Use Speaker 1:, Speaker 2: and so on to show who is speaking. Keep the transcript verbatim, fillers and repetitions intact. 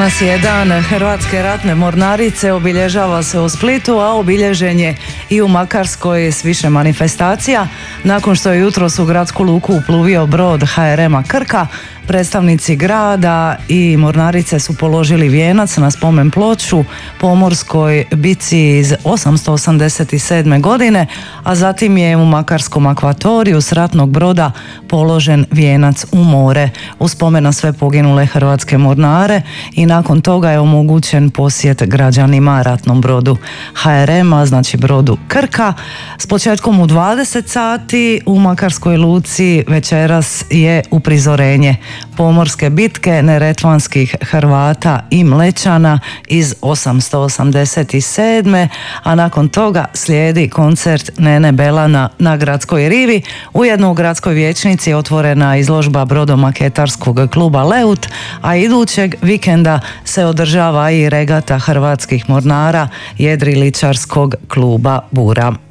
Speaker 1: Danas je dan Hrvatske ratne mornarice, obilježava se u Splitu, a obilježen je i u Makarskoj s više manifestacija. Nakon što je jutros u gradsku luku upluvio brod ha er ema Krka, predstavnici grada i mornarice su položili vijenac na spomen ploču pomorskoj bitci iz osamsto osamdeset sedme. godine, a zatim je u Makarskom akvatoriju s ratnog broda položen vijenac u more u spomen na sve poginule hrvatske mornare i nakon toga je omogućen posjet građanima ratnom brodu ha er ema, znači brodu Krka. S početkom u dvadeset sati u Makarskoj luci večeras je uprizorenje pomorske bitke neretvanskih Hrvata i Mlečana iz osamsto osamdeset sedme. a nakon toga slijedi koncert Nene Belana na gradskoj rivi. Ujedno u gradskoj vijećnici je otvorena izložba brodomaketarskog kluba Leut, a idućeg vikenda se održava i regata hrvatskih mornara jedriličarskog kluba Bura.